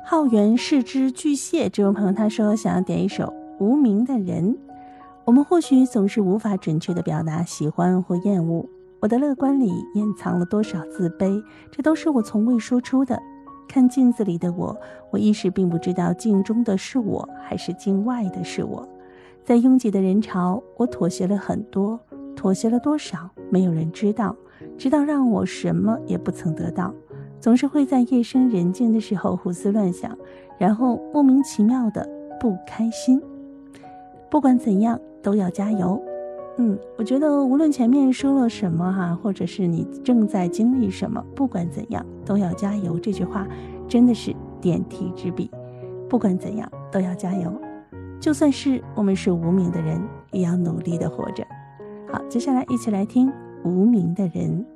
浩源是只巨蟹这位朋友他说想要点一首无名的人。我们或许总是无法准确地表达喜欢或厌恶，我的乐观里掩藏了多少自卑，这都是我从未说出的。看镜子里的我，我一时并不知道镜中的是我还是镜外的是我。在拥挤的人潮，我妥协了很多，妥协了多少没有人知道，直到让我什么也不曾得到。总是会在夜深人静的时候胡思乱想，然后莫名其妙的不开心。不管怎样都要加油。我觉得无论前面说了什么或者是你正在经历什么，不管怎样都要加油，这句话真的是点题之笔。不管怎样都要加油，就算是我们是无名的人，也要努力的活着。好，接下来一起来听无名的人。